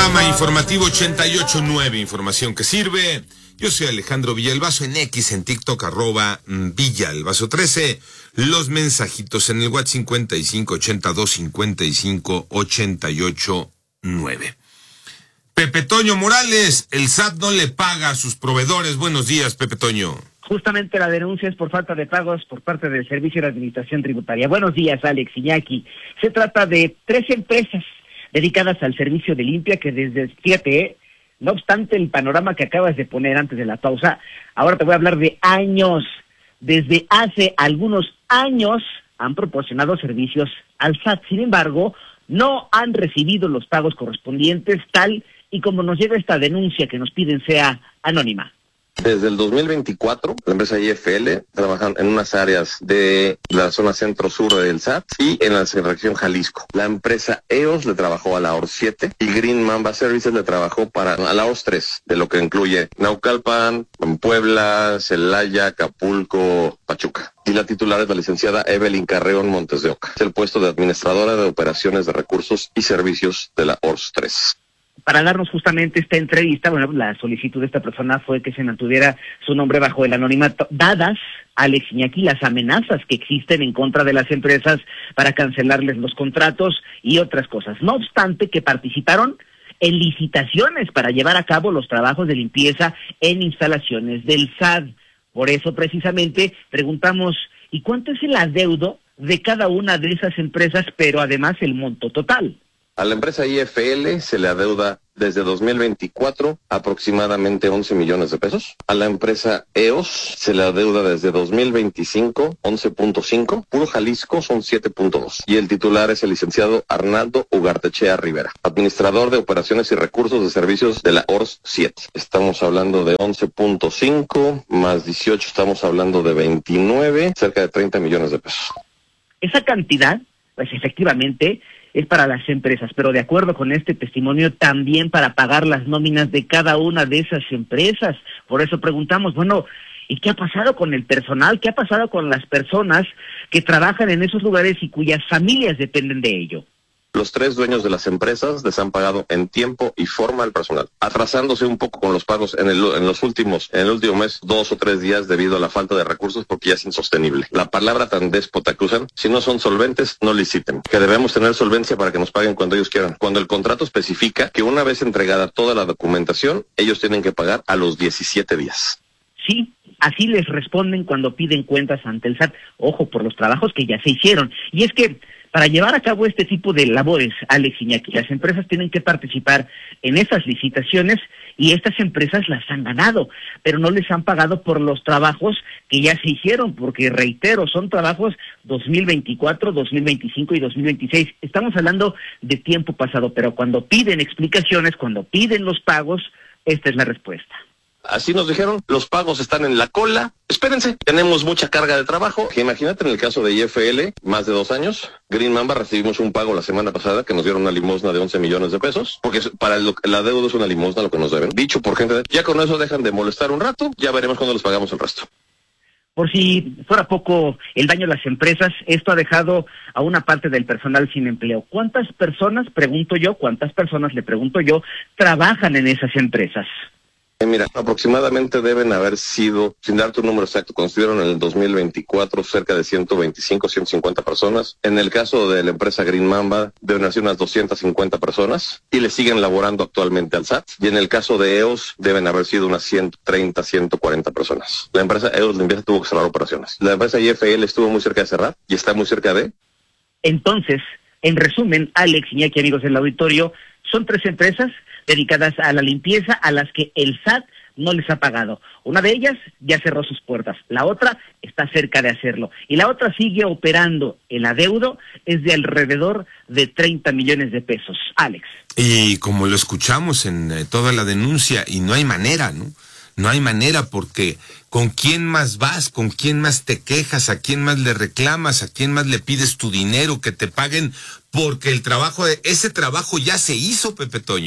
Panorama Informativo 88.9, información que sirve. Yo soy Alejandro Villalbazo en X, en TikTok, @Villalbazo13. Los mensajitos en el WhatsApp 55825588.9. Pepe Toño Morales, el SAT no le paga a sus proveedores. Buenos días, Pepe Toño. Justamente la denuncia es por falta de pagos por parte del Servicio de Administración Tributaria. Buenos días, Alex, Iñaki. Se trata de 3 empresas dedicadas al servicio de limpia que fíjate, no obstante el panorama que acabas de poner antes de la pausa, ahora te voy a hablar de años. Desde hace algunos años han proporcionado servicios al SAT. Sin embargo, no han recibido los pagos correspondientes, tal y como nos llega esta denuncia que nos piden sea anónima. Desde el 2024, la empresa IFL trabaja en unas áreas de la zona centro-sur del SAT y en la región Jalisco. La empresa EOS le trabajó a la ORS 7 y Green Mamba Services le trabajó a la ORS 3, de lo que incluye Naucalpan, Puebla, Celaya, Acapulco, Pachuca. Y la titular es la licenciada Evelyn Carreón Montes de Oca. Es el puesto de administradora de operaciones de recursos y servicios de la ORS 3. Para darnos justamente esta entrevista, bueno, la solicitud de esta persona fue que se mantuviera su nombre bajo el anonimato, dadas, Alex, Iñaki, las amenazas que existen en contra de las empresas para cancelarles los contratos y otras cosas. No obstante que participaron en licitaciones para llevar a cabo los trabajos de limpieza en instalaciones del SAT. Por eso, precisamente, preguntamos, ¿y cuánto es el adeudo de cada una de esas empresas, pero además el monto total? A la empresa IFL se le adeuda desde 2024 aproximadamente 11 millones de pesos. A la empresa EOS se le adeuda desde 2025 11.5. Puro Jalisco son 7.2. Y el titular es el licenciado Arnaldo Ugartechea Rivera, administrador de operaciones y recursos de servicios de la ORS 7. Estamos hablando de 11.5 más 18, estamos hablando de 29, cerca de 30 millones de pesos. Esa cantidad, pues efectivamente, es para las empresas, pero de acuerdo con este testimonio, también para pagar las nóminas de cada una de esas empresas. Por eso preguntamos, bueno, ¿y qué ha pasado con el personal? ¿Qué ha pasado con las personas que trabajan en esos lugares y cuyas familias dependen de ello? Los 3 dueños de las empresas les han pagado en tiempo y forma al personal, atrasándose un poco con los pagos en el último mes, 2 o 3 días debido a la falta de recursos porque ya es insostenible. La palabra tan déspota que usan, si no son solventes, no liciten. Que debemos tener solvencia para que nos paguen cuando ellos quieran. Cuando el contrato especifica que una vez entregada toda la documentación, ellos tienen que pagar a los 17 días. Sí, así les responden cuando piden cuentas ante el SAT. Ojo, por los trabajos que ya se hicieron. Y es que para llevar a cabo este tipo de labores, Alex, Iñaki, las empresas tienen que participar en esas licitaciones y estas empresas las han ganado, pero no les han pagado por los trabajos que ya se hicieron, porque reitero, son trabajos 2024, 2025 y 2026. Estamos hablando de tiempo pasado, pero cuando piden explicaciones, cuando piden los pagos, esta es la respuesta. Así nos dijeron, los pagos están en la cola. Espérense, tenemos mucha carga de trabajo. Imagínate en el caso de IFL, más de 2 años. Green Mamba recibimos un pago la semana pasada que nos dieron una limosna de 11 millones de pesos, porque para la deuda es una limosna lo que nos deben. Dicho por gente, ya con eso dejan de molestar un rato, ya veremos cuándo les pagamos el resto. Por si fuera poco el daño a las empresas, esto ha dejado a una parte del personal sin empleo. ¿Cuántas personas, le pregunto yo, trabajan en esas empresas? Mira, aproximadamente deben haber sido, sin darte un número exacto, consideraron en el 2024 cerca de 125, 150 personas. En el caso de la empresa Green Mamba deben haber sido unas 250 personas y le siguen laborando actualmente al SAT. Y en el caso de EOS deben haber sido unas 130, 140 personas. La empresa EOS Limpieza tuvo que cerrar operaciones. La empresa IFL estuvo muy cerca de cerrar y está muy cerca de... Entonces, en resumen, Alex, Iñaki, amigos del auditorio, son 3 empresas dedicadas a la limpieza a las que el SAT no les ha pagado. Una de ellas ya cerró sus puertas, la otra está cerca de hacerlo y la otra sigue operando. El adeudo es de alrededor de 30 millones de pesos. Alex. Y como lo escuchamos en toda la denuncia, y no hay manera, ¿no? No hay manera porque ¿con quién más vas? ¿Con quién más te quejas? ¿A quién más le reclamas? ¿A quién más le pides tu dinero que te paguen? Porque ese trabajo ya se hizo, Pepe Toño.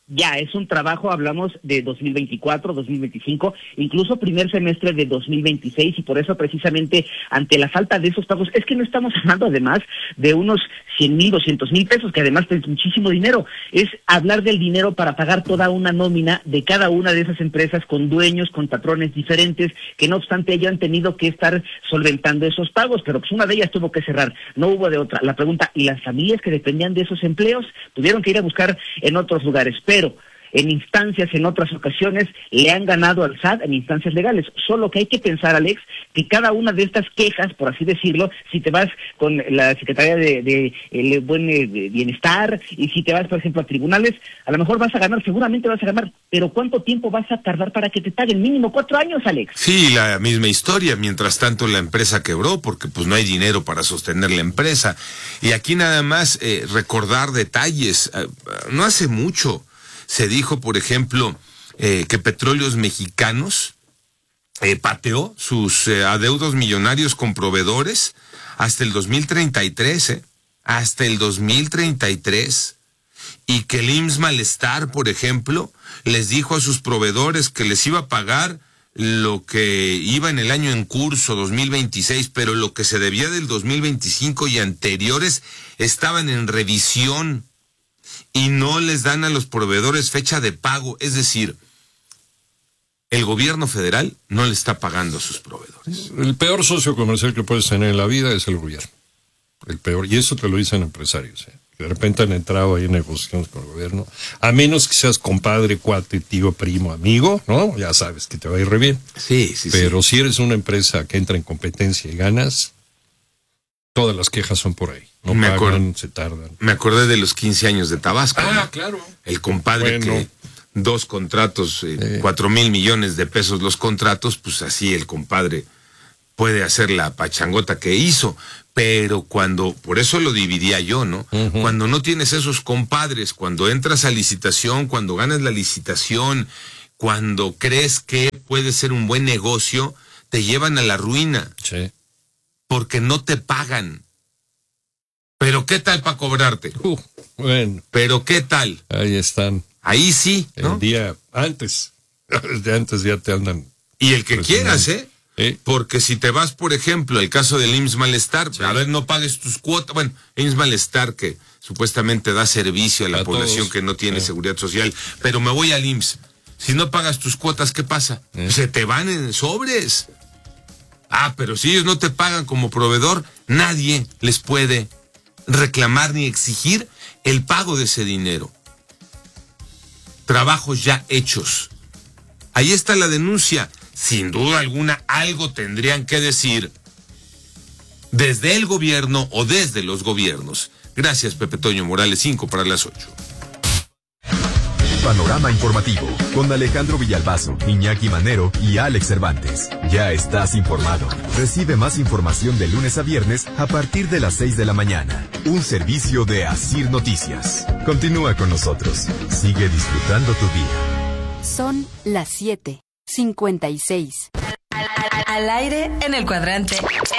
ya es un trabajo, hablamos de 2024, 2025, incluso primer semestre de 2026, y por eso precisamente ante la falta de esos pagos, es que no estamos hablando además de unos 100,000, 200,000 pesos, que además es muchísimo dinero, es hablar del dinero para pagar toda una nómina de cada una de esas empresas con dueños, con patrones diferentes, que no obstante ellos han tenido que estar solventando esos pagos, pero pues una de ellas tuvo que cerrar, no hubo de otra. La pregunta, ¿y las familias que dependían de esos empleos? Tuvieron que ir a buscar en otros lugares, pero en instancias, en otras ocasiones, le han ganado al SAT en instancias legales. Solo que hay que pensar, Alex, que cada una de estas quejas, por así decirlo, si te vas con la Secretaría de Bienestar, y si te vas, por ejemplo, a tribunales, a lo mejor vas a ganar, seguramente vas a ganar, pero ¿cuánto tiempo vas a tardar para que te paguen? Mínimo 4 años, Alex. Sí, la misma historia. Mientras tanto, la empresa quebró porque pues no hay dinero para sostener la empresa. Y aquí nada más recordar detalles. No hace mucho se dijo, por ejemplo, que Petróleos Mexicanos pateó sus adeudos millonarios con proveedores hasta el 2033, hasta el 2033, y que el IMSS Malestar, por ejemplo, les dijo a sus proveedores que les iba a pagar lo que iba en el año en curso 2026, pero lo que se debía del 2025 y anteriores estaban en revisión y no les dan a los proveedores fecha de pago. Es decir, el gobierno federal no le está pagando a sus proveedores. El peor socio comercial que puedes tener en la vida es el gobierno. El peor, y eso te lo dicen empresarios. De repente han entrado ahí en negociaciones con el gobierno, a menos que seas compadre, cuate, tío, primo, amigo, ¿no? Ya sabes que te va a ir re bien. Sí. Pero si eres una empresa que entra en competencia y ganas, todas las quejas son por ahí. No pagan, se tardan. Me acordé de los 15 años de Tabasco. Ah, claro. El compadre que 2 contratos, 4,000 millones de pesos los contratos, pues así el compadre puede hacer la pachangota que hizo. Pero por eso lo dividía yo, ¿no? Uh-huh. Cuando no tienes esos compadres, cuando entras a licitación, cuando ganas la licitación, cuando crees que puede ser un buen negocio, te llevan a la ruina. Sí. Porque no te pagan. Pero ¿qué tal para cobrarte? Bueno. Pero ¿qué tal? Ahí están. Ahí sí, ¿no? El día antes. Desde antes ya te andan. Y el que quieras, Porque si te vas, por ejemplo, el caso del IMSS Malestar, sí. A ver, no pagues tus cuotas. Bueno, IMSS Malestar que supuestamente da servicio a la población todos, que no tiene seguridad social. Pero me voy al IMSS. Si no pagas tus cuotas, ¿qué pasa? Se te van en sobres. Pero si ellos no te pagan como proveedor, nadie les puede reclamar ni exigir el pago de ese dinero. Trabajos ya hechos. Ahí está la denuncia. Sin duda alguna, algo tendrían que decir desde el gobierno o desde los gobiernos. Gracias, Pepe Toño Morales, 5 para las 8. Panorama informativo con Alejandro Villalbazo, Iñaki Manero y Alex Cervantes. Ya estás informado. Recibe más información de lunes a viernes a partir de las 6 de la mañana. Un servicio de Asir Noticias. Continúa con nosotros. Sigue disfrutando tu día. Son las 7:56. Al aire en el cuadrante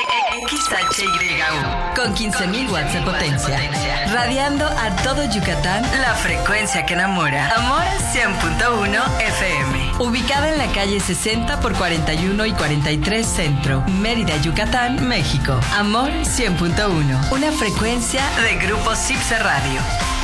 XHYU con 15,000 watts de potencia, radiando a todo Yucatán, la frecuencia que enamora. Amor 100.1 FM, ubicada en la calle 60 por 41 y 43 Centro, Mérida, Yucatán, México. Amor 100.1, una frecuencia de Grupo Cipse Radio.